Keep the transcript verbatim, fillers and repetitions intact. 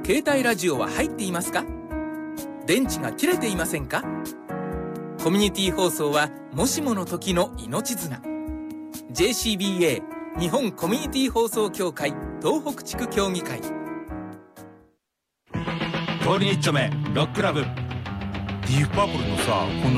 携帯ラジオは入っていますか？電池が切れていませんか？コミュニティ放送はもしもの時の命綱。 ジェーシービーエー 日本コミュニティ放送協会東北地区協議会。 通りに一丁目ロッククラブ。 ディープパープルのさ、この